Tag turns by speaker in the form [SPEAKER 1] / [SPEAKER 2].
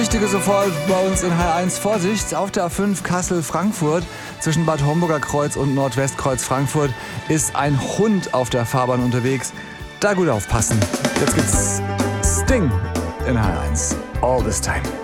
[SPEAKER 1] Wichtige sofort bei uns in H1. Vorsicht, auf der A5 Kassel-Frankfurt zwischen Bad Homburger Kreuz und Nordwestkreuz Frankfurt ist ein Hund auf der Fahrbahn unterwegs. Da gut aufpassen. Jetzt gibt's Sting in H1. All this time.